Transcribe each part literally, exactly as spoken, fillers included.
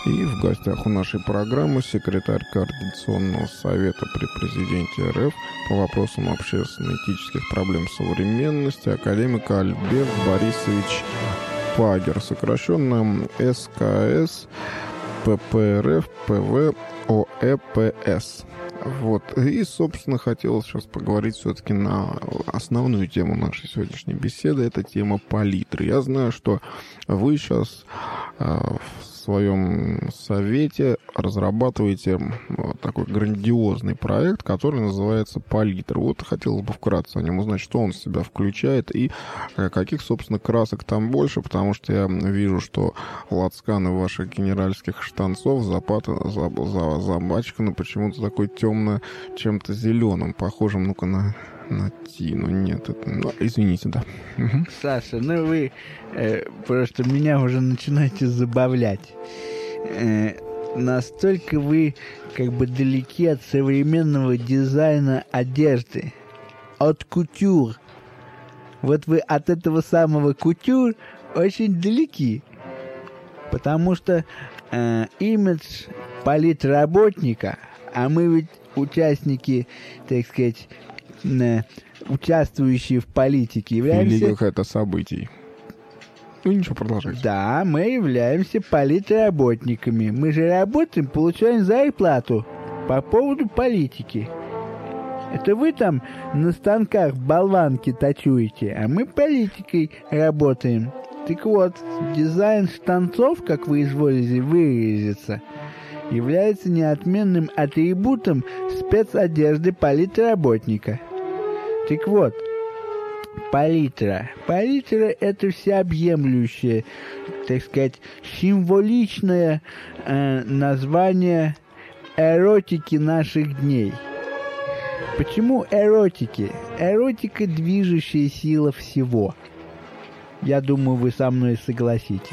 И в гостях у нашей программы секретарь Координационного совета при президенте РФ по вопросам общественно-этических проблем современности академик Альберт Борисович Пагер, сокращенно СКС ППРФ ПВ ОЭПС. Вот. И, собственно, хотелось сейчас поговорить все-таки на основную тему нашей сегодняшней беседы. Это тема палитры. Я знаю, что вы сейчас э, в своем совете разрабатываете вот такой грандиозный проект, который называется «Палитра». Вот хотелось бы вкратце о нем узнать, что он в себя включает и каких, собственно, красок там больше, потому что я вижу, что лацканы ваших генеральских штанцов забачканы почему-то такой темно чем-то зеленым, похожим, ну-ка, на... на тину. Нет, это... ну, извините, да. Угу. Саша, ну вы э, просто меня уже начинаете забавлять. Э, настолько вы как бы далеки от современного дизайна одежды. От кутюр. Вот вы от этого самого кутюр очень далеки. Потому что э, имидж политработника, а мы ведь участники, так сказать, участвующие в политике, являемся... Великих это событий. Ну, ничего, продолжайте. Да, мы являемся политработниками. Мы же работаем, получаем зарплату по поводу политики. Это вы там на станках болванки точуете, а мы политикой работаем. Так вот, дизайн штанцов, как вы изволили выразиться, является неотменным атрибутом спецодежды политработника. Так вот, палитра. Палитра – это всеобъемлющее, так сказать, символичное э, название эротики наших дней. Почему эротики? Эротика – движущая сила всего. Я думаю, вы со мной согласитесь.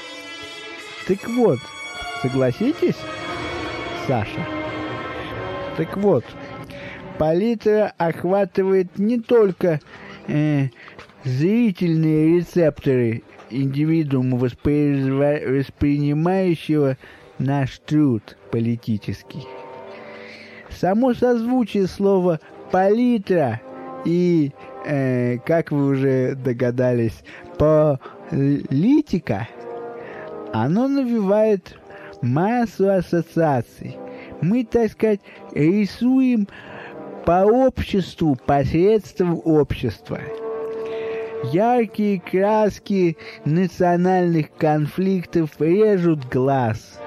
Так вот, согласитесь, Саша? Так вот, палитра охватывает не только э, зрительные рецепторы индивидуума, воспри... воспринимающего наш труд политический. Само созвучие слова «палитра» и, э, как вы уже догадались, «политика», оно навевает массу ассоциаций. Мы, так сказать, рисуем по обществу, посредством общества. Яркие краски национальных конфликтов режут глаз.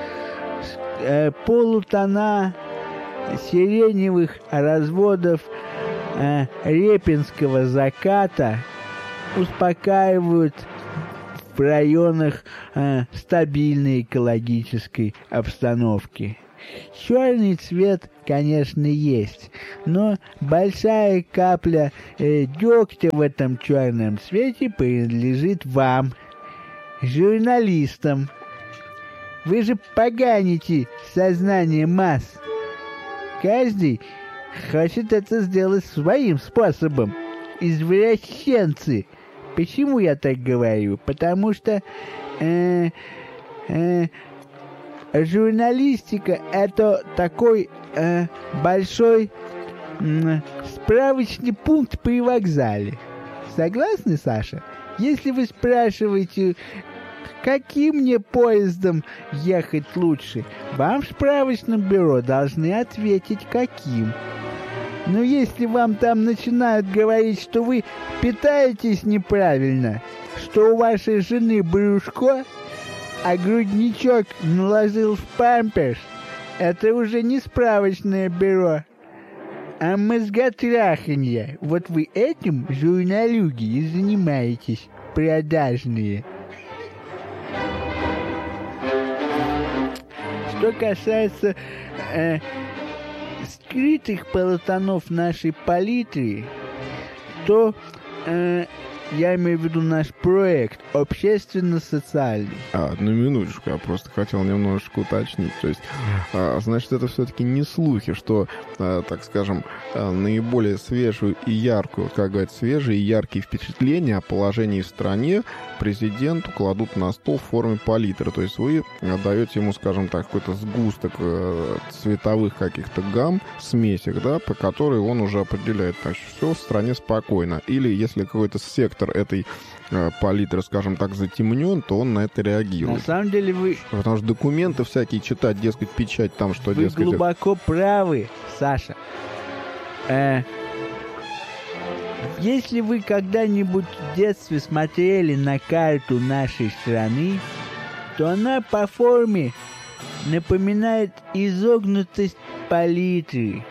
Э, полутона сиреневых разводов э, репинского заката успокаивают в районах э, стабильной экологической обстановки. Черный цвет, конечно, есть, но большая капля э, дегтя в этом черном цвете принадлежит вам, журналистам. Вы же поганите сознание масс. Каждый хочет это сделать своим способом. Извращенцы. Почему я так говорю? Потому что э, э, журналистика – это такой э, большой э, справочный пункт при вокзале. Согласны, Саша? Если вы спрашиваете, каким мне поездом ехать лучше, вам в справочном бюро должны ответить, каким. Но если вам там начинают говорить, что вы питаетесь неправильно, что у вашей жены брюшко, а грудничок наложил в памперс, это уже не справочное бюро, а мозготраханье. Вот вы этим, журналюги, и занимаетесь, продажные. Что касается э, скрытых полотонов нашей палитры, то э, я имею в виду наш проект общественно-социальный. А, одну минуточку, я просто хотел немножечко уточнить. То есть, а, значит, это все-таки не слухи, что, а, так скажем, а, наиболее свежую и яркую, как говорят, свежие и яркие впечатления о положении в стране президенту кладут на стол в форме палитры. То есть вы даете ему, скажем так, какой-то сгусток э, цветовых каких-то гамм, смесях, да, по которой он уже определяет, значит, все в стране спокойно. Или если какой-то сектор этой палитры, скажем так, затемнен, то он на это реагирует. На самом деле вы... Потому что документы всякие читать, дескать, печать там, что, вы дескать... Вы глубоко правы, Саша. Э, если вы когда-нибудь в детстве смотрели на карту нашей страны, то она по форме напоминает изогнутость палитры.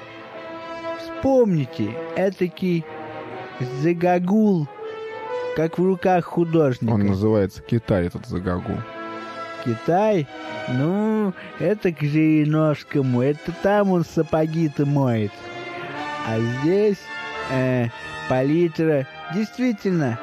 Вспомните, этакий загогул, как в руках художника. Он называется Китай, этот загогул. Китай? Ну, это к Жириновскому. Это там он сапоги-то моет. А здесь э, палитра. Действительно,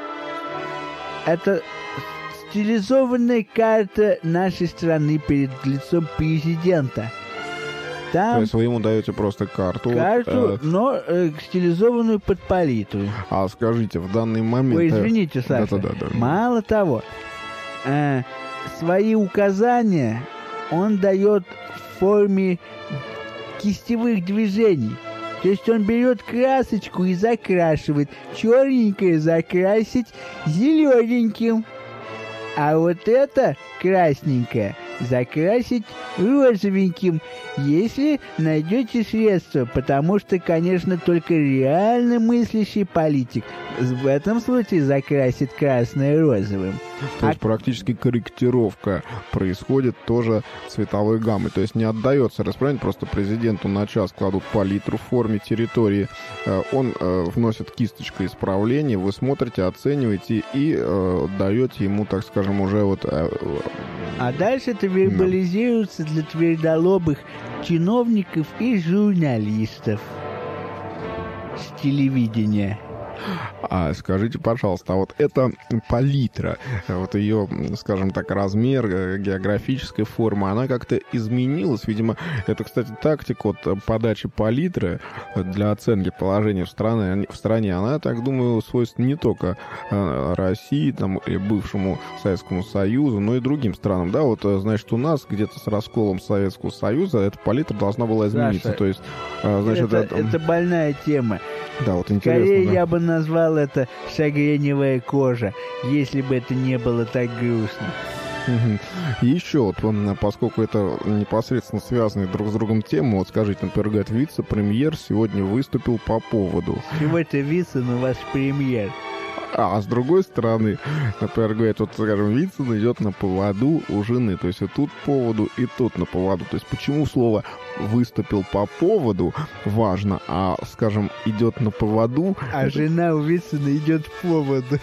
это стилизованная карта нашей страны перед лицом президента. Там То есть вы ему даете просто карту. Карту, э, но э, стилизованную под палитру. А скажите, в данный момент... Ой, извините, Саша. Да, да, да, да. Мало того, э, свои указания он дает в форме кистевых движений. То есть он берет красочку и закрашивает. Черненькое закрасить зелененьким. А вот это красненькое закрасить розовеньким, если найдете средства, потому что, конечно, только реально мыслящий политик в этом случае закрасит красное розовым. То а... есть практически корректировка происходит тоже цветовой гаммы. То есть не отдается расправление, просто президенту на час кладут палитру в форме территории, он э, вносит кисточку исправления, вы смотрите, оцениваете и э, даете ему, так скажем, уже вот... Э, а дальше это вербализируется для твердолобых чиновников и журналистов с телевидения. А скажите, пожалуйста, а вот эта палитра, вот ее, скажем так, размер, географическая форма, она как-то изменилась? Видимо, это, кстати, тактика вот подачи палитры для оценки положения в стране, в стране, она, я так думаю, свойственна не только России, там, и бывшему Советскому Союзу, но и другим странам, да? Вот, значит, у нас где-то с расколом Советского Союза эта палитра должна была измениться. Саша, то есть, значит, это, это... это больная тема. Да, вот интересно. Скорее да. я бы назвал это шагреневая кожа, если бы это не было так грустно. И еще вот, поскольку это непосредственно связанные друг с другом темы, вот скажите, например, говорит, вице-премьер сегодня выступил по поводу... Чего-то вице, но ваш премьер. А, а с другой стороны, например, говорят, вот, скажем, Вицин идет на поводу у жены. То есть и тут поводу, и тут на поводу. То есть почему слово «выступил по поводу» важно, а, скажем, идет на поводу... А это... жена у Вицина идет по поводу.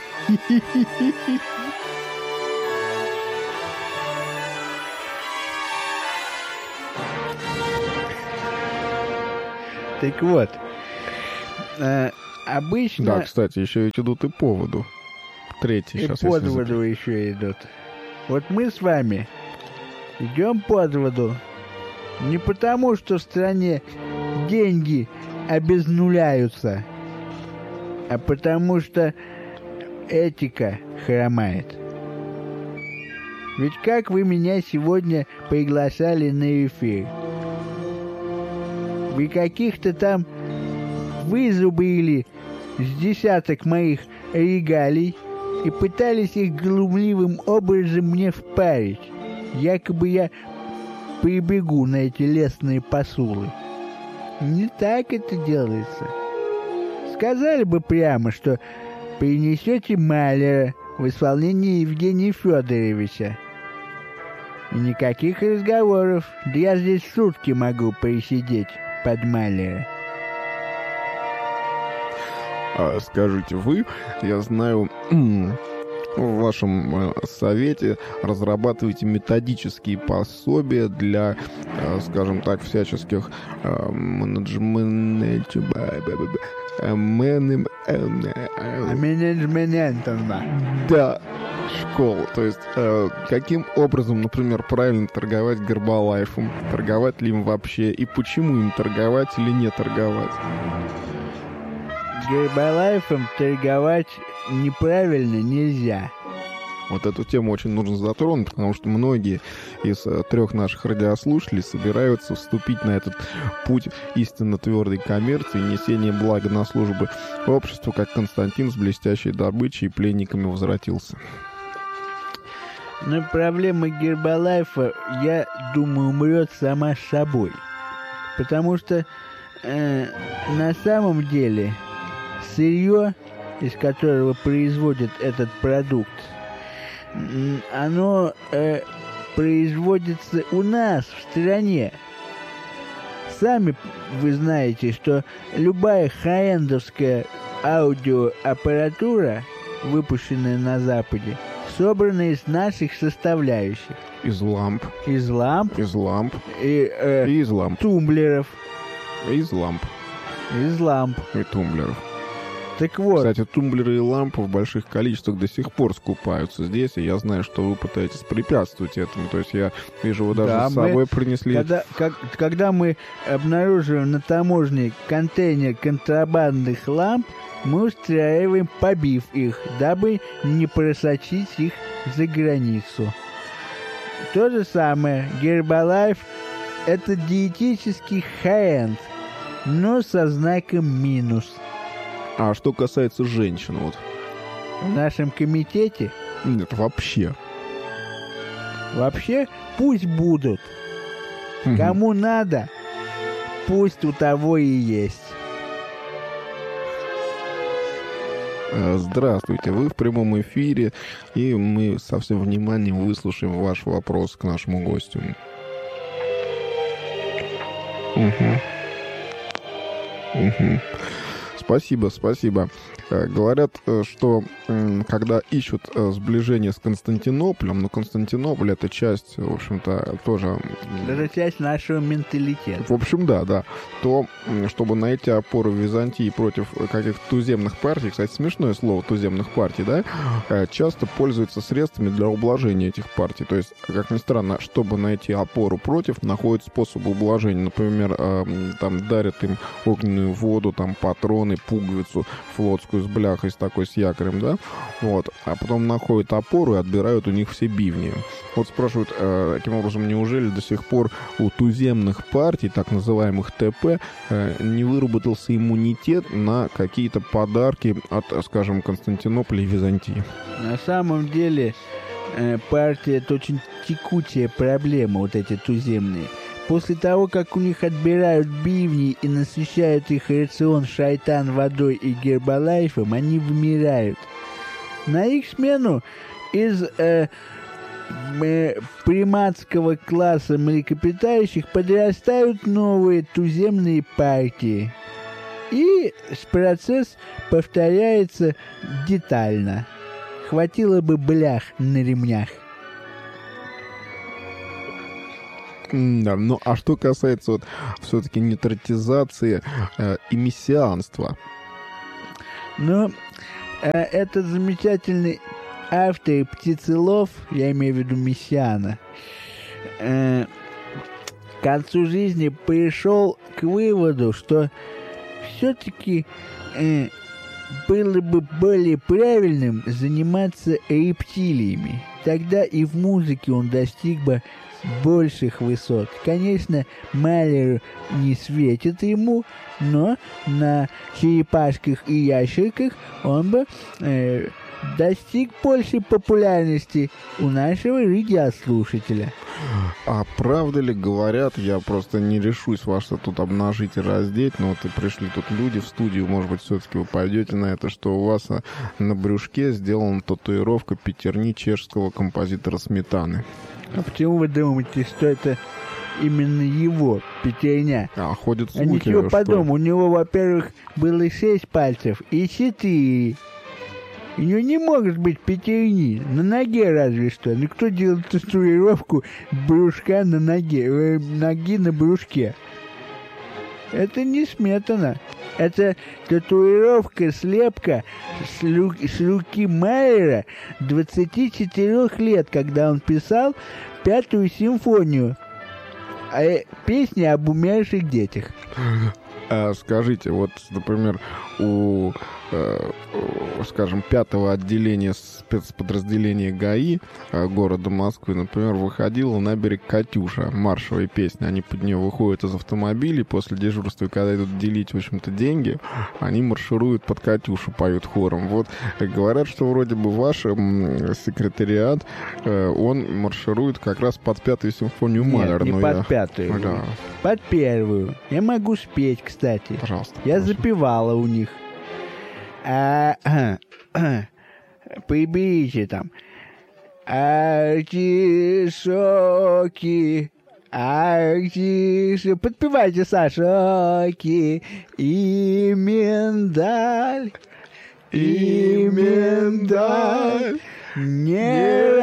Так вот, обычно... Да, кстати, еще ведь идут и поводу. Третий и сейчас. под воду еще идут. Вот мы с вами идем под воду не потому, что в стране деньги обезнуляются, а потому что этика хромает. Ведь как вы меня сегодня приглашали на эфир? Вы каких-то там вызубрили с десяток моих регалий и пытались их глумливым образом мне впарить. Якобы я прибегу на эти лестные посулы. Не так это делается. Сказали бы прямо, что принесете Малера в исполнении Евгения Федоровича. И никаких разговоров. Да я здесь сутки могу присидеть под Малера. А, скажите, вы, я знаю, в вашем совете разрабатываете методические пособия для, скажем так, всяческих менеджментов. Менеджментов. Да. школу. То есть, э, каким образом, например, правильно торговать Гербалайфом? Торговать ли им вообще? И почему им торговать или не торговать? Гербалайфом торговать неправильно нельзя. Вот эту тему очень нужно затронуть, потому что многие из э, трех наших радиослушателей собираются вступить на этот путь истинно твердой коммерции и несения блага на службу обществу, как Константин с блестящей добычей и пленниками возвратился. Но проблема Гербалайфа, я думаю, умрет сама с собой. Потому что э, на самом деле сырье, из которого производят этот продукт, оно э, производится у нас в стране. Сами вы знаете, что любая хай-эндовская аудиоаппаратура, выпущенная на Западе, собрана из наших составляющих. Из ламп. Из ламп. Из ламп. И, э, и из ламп. Тумблеров. Из ламп. Из ламп. И тумблеров. Так вот. Кстати, тумблеры и лампы в больших количествах до сих пор скупаются здесь, и я знаю, что вы пытаетесь препятствовать этому. То есть я вижу, вы даже да, с собой принесли... Когда, как, когда мы обнаруживаем на таможне контейнер контрабандных ламп, мы устраиваем побив их, дабы не просочить их за границу. То же самое. Гербалайф – это диетический хай-энд, но со знаком минус. А что касается женщин, вот. В нашем комитете? Нет, вообще. Вообще, пусть будут. Угу. Кому надо, пусть у того и есть. Здравствуйте, вы в прямом эфире, и мы со всем вниманием выслушаем ваш вопрос к нашему гостю. Угу. Угу. Спасибо, спасибо. Говорят, что когда ищут сближение с Константинополем, но Константинополь — это часть, в общем-то, тоже... Это часть нашего менталитета. В общем, да, да. То, чтобы найти опору в Византии против каких-то туземных партий, кстати, смешное слово «туземных партий», да, часто пользуются средствами для ублажения этих партий. То есть, как ни странно, чтобы найти опору против, находят способы ублажения. Например, там дарят им огненную воду, там патроны, пуговицу флотскую с бляхой, с такой, с якорем, да, вот, а потом находят опору и отбирают у них все бивни. Вот спрашивают, э, таким образом, неужели до сих пор у туземных партий, так называемых ТП, э, не выработался иммунитет на какие-то подарки от, скажем, Константинополя и Византии? На самом деле, э, партия — это очень текучая проблема, вот эти туземные. После того, как у них отбирают бивни и насыщают их рацион шайтан водой и гербалайфом, они вымирают. На их смену из э, э, приматского класса млекопитающих подрастают новые туземные партии. И процесс повторяется детально. Хватило бы блях на ремнях. Да, ну а что касается вот все-таки нейтрализации э, и мессианства? Ну, э, этот замечательный автор птицелов, я имею в виду Мессиана, э, к концу жизни пришел к выводу, что все-таки э, было бы более правильным заниматься рептилиями. Тогда и в музыке он достиг бы больших высот. Конечно, Малер не светит ему, но на черепашках и ящерках он бы э, достиг большей популярности у нашего радиослушателя. А правда ли говорят, я просто не решусь вас тут обнажить и раздеть, но вот и пришли тут люди в студию, может быть, все-таки вы пойдете на это, что у вас на брюшке сделана татуировка пятерни чешского композитора Сметаны. А почему вы думаете, что это именно его пятерня? А, ходят слухи. А ничего подобного. У него, во-первых, было шесть пальцев и четыре. У него не может быть пятерни. На ноге разве что. Ну кто делает татуировку брюшка на ноге? Э, ноги на брюшке? Это не Сметана. Это татуировка, слепка с, лю- с руки Майера двадцати четырёх лет, когда он писал Пятую симфонию. А, э, песни об умерших детях. А скажите, вот, например, у, э, скажем, пятого отделения спецподразделения ГАИ э, города Москвы, например, выходила на берег «Катюша», маршевая песня. Они под нее выходят из автомобилей после дежурства, когда идут делить, в общем-то, деньги, они маршируют под «Катюшу», поют хором. Вот э, говорят, что вроде бы ваш э, секретариат, э, он марширует как раз под Пятую симфонию Малера. Нет, не под я... Пятую. Да. Под Первую. Я могу спеть, кстати. Пожалуйста. Я пожалуйста. запевала у них. А, а, а, приберите там. Артишоки, артишоки. Подпевайте, Саша. Оки и миндаль, и миндаль. Не